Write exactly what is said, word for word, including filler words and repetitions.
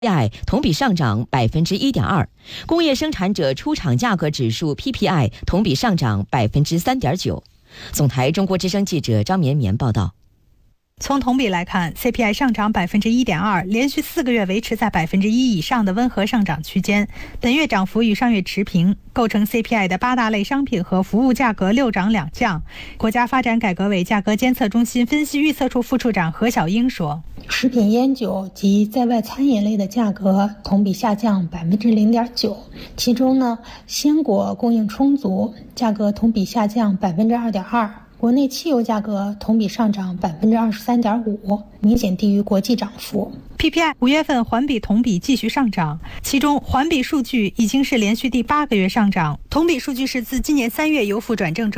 I 同比上涨百分之一点二，工业生产者出厂价格指数 P P I 同比上涨百分之三点九。总台中国之声记者张绵绵报道。 从同比来看 ，C P I 上涨百分之一点二，连续四个月维持在百分之一以上的温和上涨区间。本月涨幅与上月持平，构成 C P I 的八大类商品和服务价格六涨两降。国家发展改革委价格监测中心分析预测处副处长何小英说：“ 食品烟酒及在外餐饮类的价格同比下降百分之零点九，其中呢，鲜果供应充足，价格同比下降百分之二点二。”国内汽油价格同比上涨百分之二十三点五，明显低于国际涨幅。 P P I 五月份环比同比继续上涨，其中环比数据已经是连续第八个月上涨，同比数据是自今年三月由负转正。